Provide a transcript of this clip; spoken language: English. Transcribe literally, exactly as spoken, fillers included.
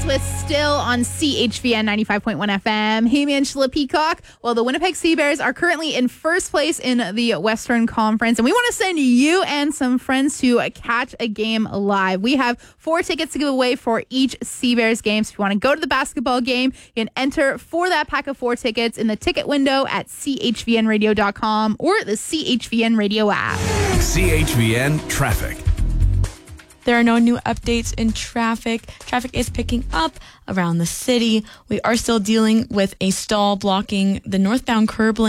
with Still on C H V N ninety-five point one F M. Hey, man, Angela Peacock. Well, the Winnipeg Sea Bears are currently in first place in the Western Conference, and we want to send you and some friends to catch a game live. We have four tickets to give away for each Sea Bears game. So if you want to go to the basketball game, you can enter for that pack of four tickets in the ticket window at C H V N radio dot com or the C H V N radio app. C H V N traffic. There are no new updates in traffic. Traffic is picking up around the city. We are still dealing with a stall blocking the northbound curb lane